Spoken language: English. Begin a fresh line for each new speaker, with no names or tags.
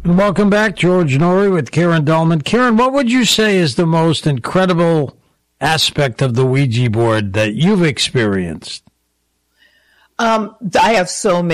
Welcome back, George Noory with Karen Dahlman. Karen, what would you say is the most incredible aspect of the Ouija board that you've experienced?
I have so many.